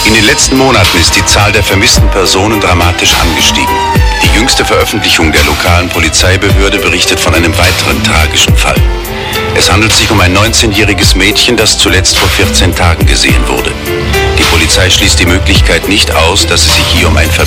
In den letzten Monaten ist die Zahl der vermissten Personen dramatisch angestiegen. Die jüngste Veröffentlichung der lokalen Polizeibehörde berichtet von einem weiteren tragischen Fall. Es handelt sich um ein 19-jähriges Mädchen, das zuletzt vor 14 Tagen gesehen wurde. Die Polizei schließt die Möglichkeit nicht aus, dass es sich hier um ein